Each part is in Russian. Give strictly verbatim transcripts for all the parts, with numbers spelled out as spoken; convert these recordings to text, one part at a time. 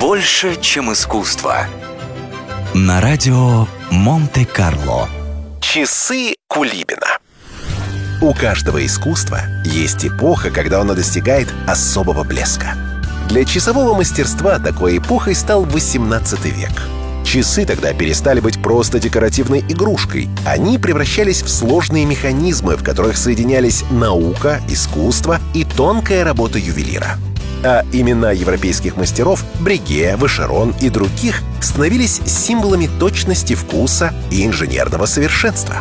Больше, чем искусство. На радио Монте-Карло. Часы Кулибина. У каждого искусства есть эпоха, когда оно достигает особого блеска. Для часового мастерства такой эпохой стал восемнадцатый век. Часы тогда перестали быть просто декоративной игрушкой. Они превращались в сложные механизмы, в которых соединялись наука, искусство и тонкая работа ювелира. А имена европейских мастеров Бреге, Вашерон и других становились символами точности вкуса и инженерного совершенства.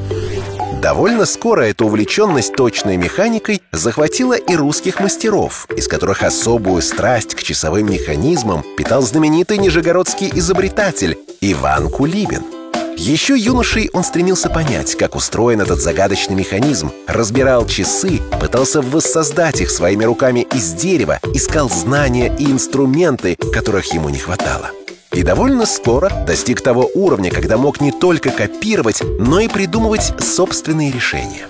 Довольно скоро эта увлеченность точной механикой захватила и русских мастеров, из которых особую страсть к часовым механизмам питал знаменитый нижегородский изобретатель Иван Кулибин. Еще юношей он стремился понять, как устроен этот загадочный механизм, разбирал часы, пытался воссоздать их своими руками из дерева, искал знания и инструменты, которых ему не хватало. И довольно скоро достиг того уровня, когда мог не только копировать, но и придумывать собственные решения.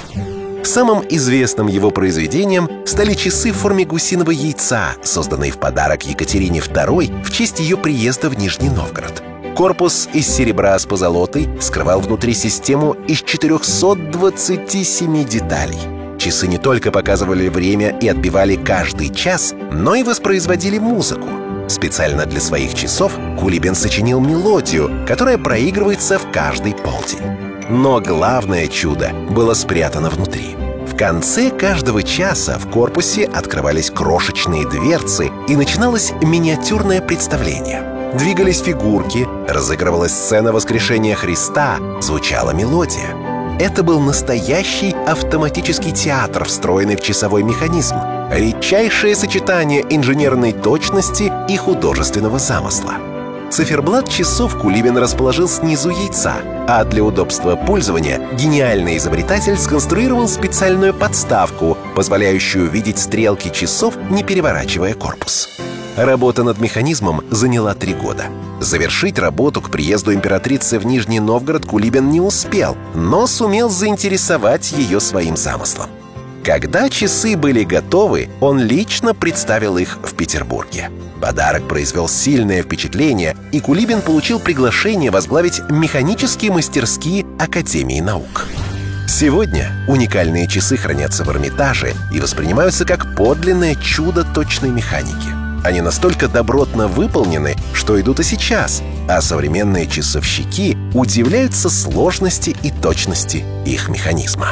Самым известным его произведением стали часы в форме гусиного яйца, созданные в подарок Екатерине второй в честь ее приезда в Нижний Новгород. Корпус из серебра с позолотой скрывал внутри систему из четырехсот двадцати семи деталей. Часы не только показывали время и отбивали каждый час, но и воспроизводили музыку. Специально для своих часов Кулибин сочинил мелодию, которая проигрывается в каждый полдень. Но главное чудо было спрятано внутри. В конце каждого часа в корпусе открывались крошечные дверцы, и начиналось миниатюрное представление. Двигались фигурки, разыгрывалась сцена воскрешения Христа, звучала мелодия. Это был настоящий автоматический театр, встроенный в часовой механизм. Редчайшее сочетание инженерной точности и художественного замысла. Циферблат часов Кулибин расположил снизу яйца, а для удобства пользования гениальный изобретатель сконструировал специальную подставку, позволяющую видеть стрелки часов, не переворачивая корпус. Работа над механизмом заняла три года. Завершить работу к приезду императрицы в Нижний Новгород Кулибин не успел, но сумел заинтересовать ее своим замыслом. Когда часы были готовы, он лично представил их в Петербурге. Подарок произвел сильное впечатление, и Кулибин получил приглашение возглавить механические мастерские Академии наук. Сегодня уникальные часы хранятся в Эрмитаже и воспринимаются как подлинное чудо точной механики. Они настолько добротно выполнены, что идут и сейчас, а современные часовщики удивляются сложности и точности их механизма.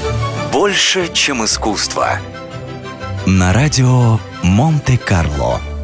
Больше, чем искусство. На радио Монте-Карло.